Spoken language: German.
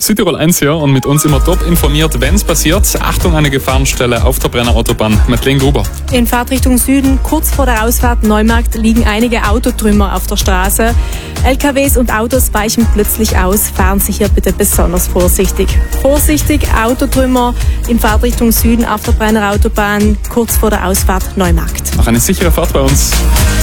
Südtirol 1 hier und mit uns immer top informiert, wenn es passiert. Achtung, eine Gefahrenstelle auf der Brenner Autobahn. Madeleine Gruber. In Fahrtrichtung Süden, kurz vor der Ausfahrt Neumarkt, liegen einige Autotrümmer auf der Straße. LKWs und Autos weichen plötzlich aus. Fahren Sie hier bitte besonders vorsichtig. Vorsichtig, Autotrümmer in Fahrtrichtung Süden auf der Brenner Autobahn, kurz vor der Ausfahrt Neumarkt. Noch eine sichere Fahrt bei uns.